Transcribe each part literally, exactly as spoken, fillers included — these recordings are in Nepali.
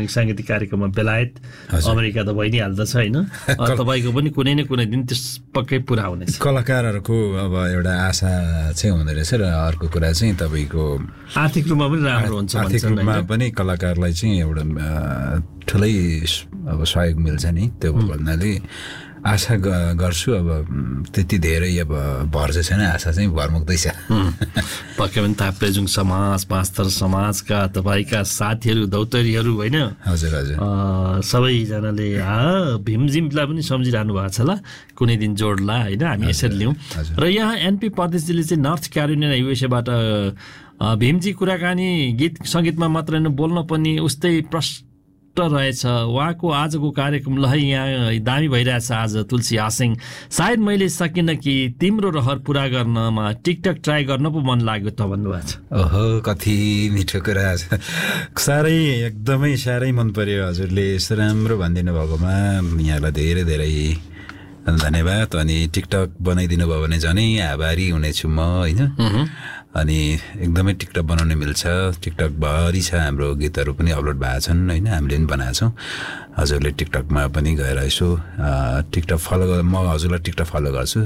कुनै साङ्गीतिक कार्यक्रममा बेलायत अमेरिका त भइ नै हाल्दछ होइन तपाईँको पनि कुनै न कुनै दिन त्यस पक्कै पुरा हुनेछ कलाकारहरूको अब एउटा आशा चाहिँ हुँदो रहेछ र अर्को कुरा चाहिँ तपाईँको आर्थिक रूपमा पनि राम्रो हुन्छ आर्थिक रूपमा पनि कलाकारलाई चाहिँ एउटा ठुलै अब सहयोग मिल्छ नि त्यो भन्नाले आशा गर्छु अब त्यति धेरै अब भर चाहिँ छैन आशा चाहिँ भरमुक्दैछ पक्कै पनि ताप्लेजुङ समाज पाँचथर समाजका तपाईँका साथीहरू दौतरीहरू होइन हजुर हजुर सबैजनाले भीमजिमलाई पनि सम्झिरहनु भएको छ ल कुनै दिन जोड्ला होइन हामी यसरी लिउँ र यहाँ एनपी परदेशजीले चाहिँ नर्थ क्यारोलिना युएसएबाट भीमजी कुराकानी गीत सङ्गीतमा मात्र बोल्न पनि उस्तै प्रश्न रहेछ उहाँको आजको कार्यक्रम ल यहाँ दामी भइरहेछ आज तुलसी हासिङ सायद मैले सकिनँ कि तिम्रो रहर पुरा गर्नमा टिकटक ट्राई गर्न पो मन लाग्यो त भन्नुभएको छ ओहो कति मिठो कुरा छ साह्रै एकदमै साह्रै मन पर्यो हजुरले यस्तो राम्रो भनिदिनु भएकोमा यहाँलाई धेरै धेरै धन्यवाद अनि टिकटक बनाइदिनु भयो भने झनै आभारी हुनेछु म होइन अनि एकदमै टिकटक बनाउन मिल्छ टिकटक भरि छ हाम्रो गीतहरू पनि अपलोड भएको छन् होइन हामीले पनि बनाएको छौँ हजुरले टिकटकमा पनि गएर यसो टिकटक फलो म हजुरलाई टिकटक फलो गर्छु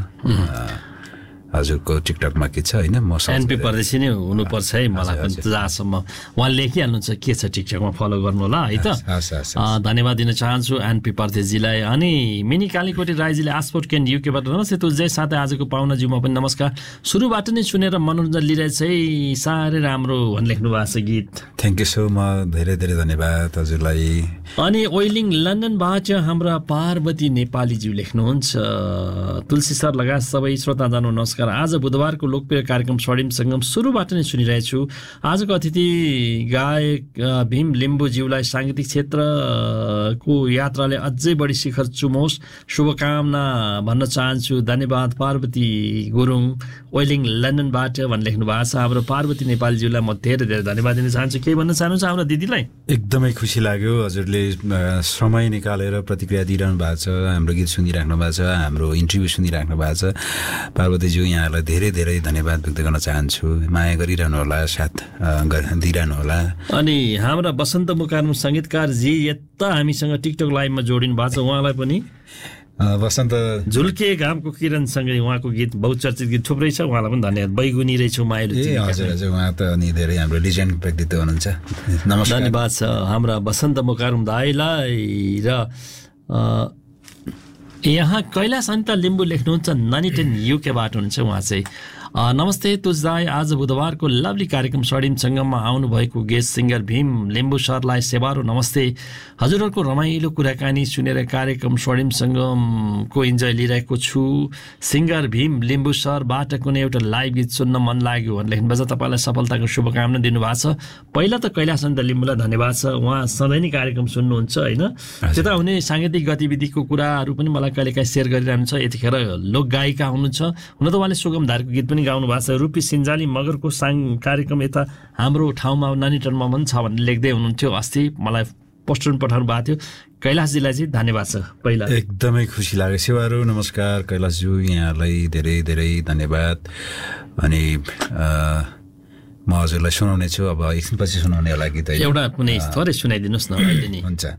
हजुरको टिकटकमा के छ होइन म एनपी परदेशी नै हुनुपर्छ है मलाई पनि जहाँसम्म उहाँ लेखिहाल्नुहुन्छ के छ टिकटकमा फलो गर्नु होला है त धन्यवाद दिन चाहन्छु एनपी परदेशीलाई अनि मिनी कालीकोटी राईजीले आसपोर्ट क्यान युकेबाट नमस्ते तुलजय साथै आजको पाहुनाज्यूमा पनि नमस्कार सुरुबाट नै सुनेर मनोरञ्जन लिइरहेछ है साह्रै राम्रो भनेर लेख्नु भएको छ गीत थ्याङ्क यू सो मच धेरै धेरै धन्यवाद हजुरलाई अनि ओइलिङ लन्डनबाट हाम्रा पार्वती नेपालीज्यू लेख्नुहुन्छ तुलसी सर लगायत सबै श्रोताजन नमस्कार आज बुधबारको लोकप्रिय कार्यक्रम स्वर्णिम सङ्गम सुरुबाट नै सुनिरहेछु आजको अतिथि गायक भीम लिम्बुज्यूलाई साङ्गीतिक क्षेत्रको यात्राले अझै बढी शिखर चुमोस् शुभकामना भन्न चाहन्छु धन्यवाद पार्वती गुरुङ ओइलिङ लन्डनबाट भनेर लेख्नु भएको छ हाम्रो पार्वती नेपालीज्यूलाई म धेरै धेरै धन्यवाद दिन चाहन्छु केही भन्न चाहनुहुन्छ हाम्रो दिदीलाई एकदमै खुसी लाग्यो हजुरले समय निकालेर प्रतिक्रिया दिइरहनु भएको छ हाम्रो गीत सुनिराख्नु भएको छ हाम्रो इन्टरभ्यू सुनिराख्नु भएको छ पार्वतीज्यू यहाँलाई धेरै धेरै धन्यवाद व्यक्त गर्न चाहन्छु माया गरिरहनु होला साथ दिइरहनु होला अनि हाम्रा वसन्त मुकार्म सङ्गीतकारजी यता हामीसँग टिकटक लाइभमा जोडिनु भएको छ उहाँलाई पनि वसन्त झुल्के घामको किरणसँगै उहाँको गीत बहुचर्चित गीत थुप्रै छ उहाँलाई पनि धन्यवाद बैगुनी रहेछु माइलो हजुर हजुर उहाँ त अनि धेरै हाम्रो लिजेन्ड व्यक्तित्व हुनुहुन्छ नमस्कार धन्यवाद छ हाम्रा वसन्त मुकार्म दाइलाई र यहाँ कैलाश अनिता लिम्बू लेख्नुहुन्छ ननिटेन युकेबाट हुनुहुन्छ उहाँ चाहिँ नमस्ते तुजदाई आज बुधबारको लभली कार्यक्रम स्वर्णिम सङ्गममा आउनुभएको गेस्ट सिङ्गर भीम लिम्बू सरलाई सेवारो नमस्ते हजुरहरूको रमाइलो कुराकानी सुनेर कार्यक्रम स्वर्णिम सङ्गमको इन्जोय लिइरहेको छु सिङ्गर भीम लिम्बू सरबाट कुनै एउटा लाइभ गीत सुन्न मन लाग्यो भनेर लेख्नुभएको छ तपाईँलाई सफलताको शुभकामना दिनुभएको छ पहिला त कैलाश अनिता लिम्बूलाई धन्यवाद छ उहाँ सधैँ नै कार्यक्रम सुन्नुहुन्छ होइन त्यता हुने साङ्गीतिक गतिविधिको कुराहरू पनि मलाई कहिलेकाहीँ सेयर गरिरहनुहुन्छ यतिखेर लोकगायिका हुनुहुन्छ हुन त उहाँले सुगमधारको गीत पनि गाउनु भएको छ रुपी सिन्जाली मगरको साङ कार्यक्रम यता हाम्रो ठाउँमा नानीटनमा पनि छ भनेर लेख्दै हुनुहुन्थ्यो अस्ति मलाई पोस्टर पठाउनु भएको थियो कैलाशजीलाई चाहिँ धन्यवाद छ पहिला एकदमै खुसी लाग्यो सेवारो नमस्कार कैलाशज्यू यहाँलाई धेरै धेरै धन्यवाद अनि म हजुरलाई सुनाउने छु अब एकछिनपछि सुनाउने होला गीत एउटा कुनै थोरै सुनाइदिनुहोस् न अहिले नि हुन्छ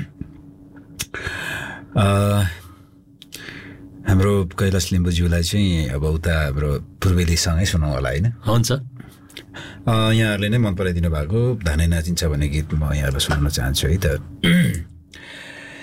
हाम्रो कैलाश लिम्बुज्यूलाई चाहिँ अब उता हाम्रो पूर्वेलीसँगै सुनाउँ होला होइन हुन्छ यहाँहरूले नै मन पराइदिनु भएको धानै नाचिन्छ भन्ने गीत म यहाँहरूलाई सुनाउन चाहन्छु है त